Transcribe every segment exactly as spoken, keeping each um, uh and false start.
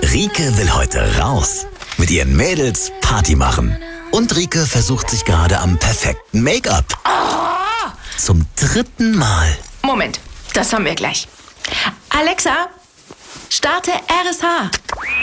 Rike will heute raus. Mit ihren Mädels Party machen. Und Rike versucht sich gerade am perfekten Make-up. Oh! Zum dritten Mal. Moment, das haben wir gleich. Alexa, starte R S H.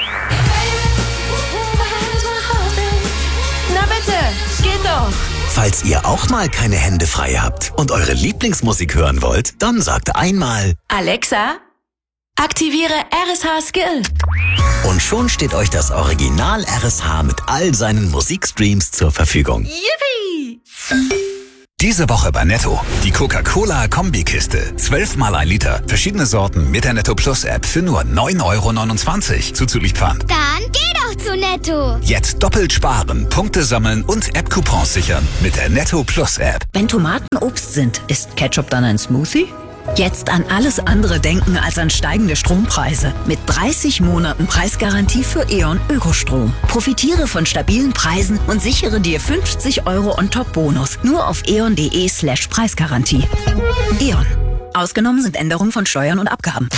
Na bitte, geht doch. Falls ihr auch mal keine Hände frei habt und eure Lieblingsmusik hören wollt, dann sagt einmal: Alexa, aktiviere R S H Skill. Und schon steht euch das Original R S H mit all seinen Musikstreams zur Verfügung. Yippie! Diese Woche bei Netto. Die Coca-Cola-Kombikiste. Zwölfmal ein Liter. Verschiedene Sorten mit der Netto Plus App für nur neun Euro neunundzwanzig. Zuzüglich Pfand. Dann geh doch zu Netto. Jetzt doppelt sparen, Punkte sammeln und App-Coupons sichern mit der Netto Plus App. Wenn Tomaten Obst sind, ist Ketchup dann ein Smoothie? Jetzt an alles andere denken als an steigende Strompreise. Mit dreißig Monaten Preisgarantie für E.ON Ökostrom. Profitiere von stabilen Preisen und sichere dir fünfzig Euro on top Bonus. Nur auf eon.de slash Preisgarantie. E.ON. Ausgenommen sind Änderungen von Steuern und Abgaben.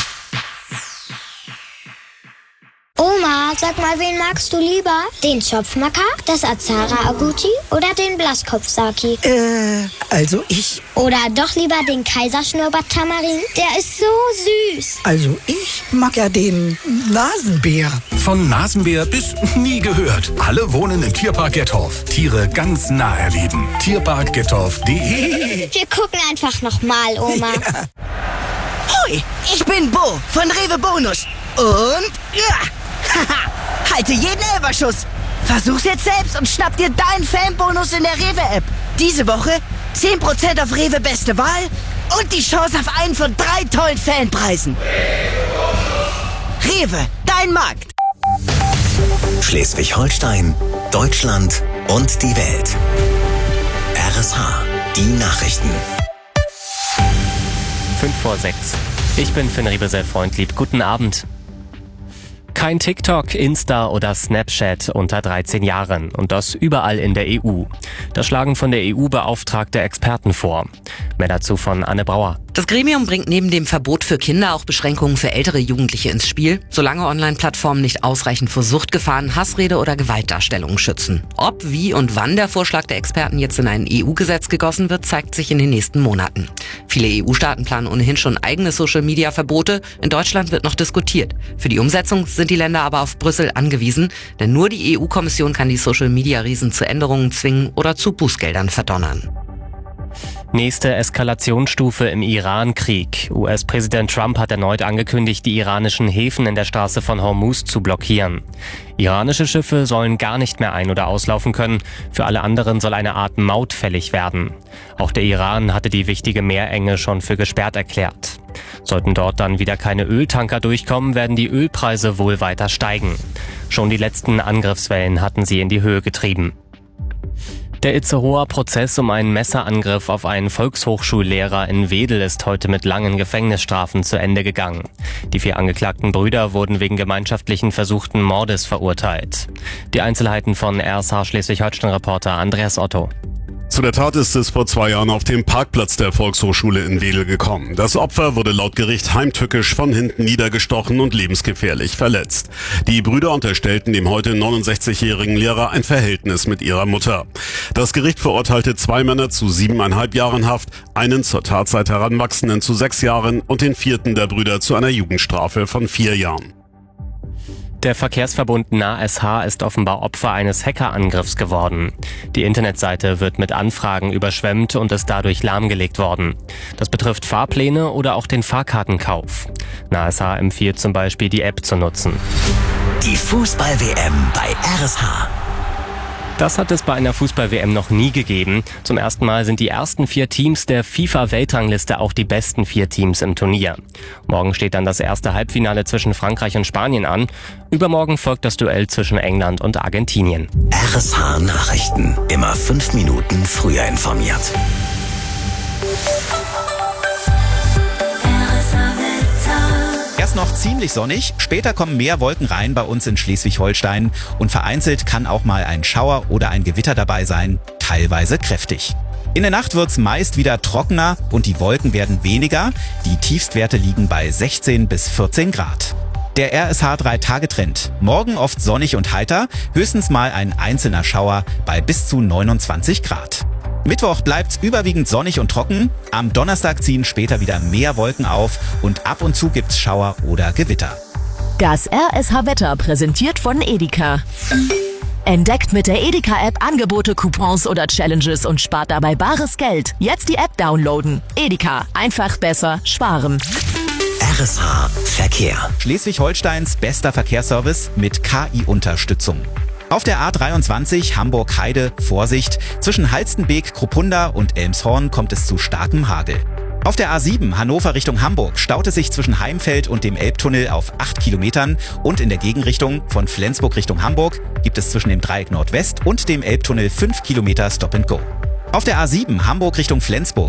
Oma, sag mal, wen magst du lieber? Den Zopfmacker, das Azara Agouti oder den Blaskopf-Saki? Äh, also ich... Oder doch lieber den Kaiserschnurrbart-Tamarin? Der ist so süß. Also ich mag ja den Nasenbär. Von Nasenbär bis nie gehört. Alle wohnen im Tierpark Gettorf. Tiere ganz nah erleben. Tierpark Gettorf punkt de. Wir gucken einfach nochmal, Oma. Ja. Hoi, ich bin Bo von Rewe Bonus. Und... ja. Haha, halte jeden Elberschuss. Versuch's jetzt selbst und schnapp dir deinen Fanbonus in der Rewe-App. Diese Woche zehn Prozent auf Rewe Beste Wahl und die Chance auf einen von drei tollen Fanpreisen. Rewe, dein Markt. Schleswig-Holstein, Deutschland und die Welt. R S H, die Nachrichten. Fünf vor sechs. Ich bin Finn Riebesell-Freundlieb. Guten Abend. Kein TikTok, Insta oder Snapchat unter dreizehn Jahren und das überall in der E U. Das schlagen von der E U-Beauftragte Experten vor. Mehr dazu von Anne Brauer. Das Gremium bringt neben dem Verbot für Kinder auch Beschränkungen für ältere Jugendliche ins Spiel, solange Online-Plattformen nicht ausreichend vor Suchtgefahren, Hassrede oder Gewaltdarstellungen schützen. Ob, wie und wann der Vorschlag der Experten jetzt in ein E U-Gesetz gegossen wird, zeigt sich in den nächsten Monaten. Viele E U-Staaten planen ohnehin schon eigene Social-Media-Verbote. In Deutschland wird noch diskutiert. Für die Umsetzung sind die Länder aber auf Brüssel angewiesen, denn nur die E U-Kommission kann die Social-Media-Riesen zu Änderungen zwingen oder zu Bußgeldern verdonnern. Nächste Eskalationsstufe im Iran-Krieg. U S-Präsident Trump hat erneut angekündigt, die iranischen Häfen in der Straße von Hormuz zu blockieren. Iranische Schiffe sollen gar nicht mehr ein- oder auslaufen können. Für alle anderen soll eine Art Maut fällig werden. Auch der Iran hatte die wichtige Meerenge schon für gesperrt erklärt. Sollten dort dann wieder keine Öltanker durchkommen, werden die Ölpreise wohl weiter steigen. Schon die letzten Angriffswellen hatten sie in die Höhe getrieben. Der Itzehoer-Prozess um einen Messerangriff auf einen Volkshochschullehrer in Wedel ist heute mit langen Gefängnisstrafen zu Ende gegangen. Die vier angeklagten Brüder wurden wegen gemeinschaftlichen versuchten Mordes verurteilt. Die Einzelheiten von R S H Schleswig-Holstein-Reporter Andreas Otto. Zu der Tat ist es vor zwei Jahren auf dem Parkplatz der Volkshochschule in Wedel gekommen. Das Opfer wurde laut Gericht heimtückisch von hinten niedergestochen und lebensgefährlich verletzt. Die Brüder unterstellten dem heute neunundsechzigjährigen Lehrer ein Verhältnis mit ihrer Mutter. Das Gericht verurteilte zwei Männer zu siebeneinhalb Jahren Haft, einen zur Tatzeit Heranwachsenden zu sechs Jahren und den vierten der Brüder zu einer Jugendstrafe von vier Jahren. Der Verkehrsverbund NahSH ist offenbar Opfer eines Hackerangriffs geworden. Die Internetseite wird mit Anfragen überschwemmt und ist dadurch lahmgelegt worden. Das betrifft Fahrpläne oder auch den Fahrkartenkauf. NahSH empfiehlt zum Beispiel, die App zu nutzen. Die Fußball-W M bei R S H. Das hat es bei einer Fußball-W M noch nie gegeben. Zum ersten Mal sind die ersten vier Teams der FIFA-Weltrangliste auch die besten vier Teams im Turnier. Morgen steht dann das erste Halbfinale zwischen Frankreich und Spanien an. Übermorgen folgt das Duell zwischen England und Argentinien. R S H Nachrichten. Immer fünf Minuten früher informiert. Erst noch ziemlich sonnig, später kommen mehr Wolken rein bei uns in Schleswig-Holstein und vereinzelt kann auch mal ein Schauer oder ein Gewitter dabei sein, teilweise kräftig. In der Nacht wird's meist wieder trockener und die Wolken werden weniger. Die Tiefstwerte liegen bei sechzehn bis vierzehn Grad. Der R S H drei Tage Trend. Morgen oft sonnig und heiter, höchstens mal ein einzelner Schauer bei bis zu neunundzwanzig Grad. Mittwoch bleibt's überwiegend sonnig und trocken. Am Donnerstag ziehen später wieder mehr Wolken auf und ab und zu gibt's Schauer oder Gewitter. Das R S H-Wetter präsentiert von Edeka. Entdeckt mit der Edeka-App Angebote, Coupons oder Challenges und spart dabei bares Geld. Jetzt die App downloaden. Edeka. Einfach besser sparen. R S H Verkehr. Schleswig-Holsteins bester Verkehrsservice mit K I-Unterstützung. Auf der A dreiundzwanzig Hamburg-Heide, Vorsicht, zwischen Halstenbek, Kruppunda und Elmshorn kommt es zu starkem Hagel. Auf der A sieben Hannover Richtung Hamburg staut es sich zwischen Heimfeld und dem Elbtunnel auf acht Kilometern und in der Gegenrichtung von Flensburg Richtung Hamburg gibt es zwischen dem Dreieck Nordwest und dem Elbtunnel fünf Kilometer Stop and Go. Auf der A sieben Hamburg Richtung Flensburg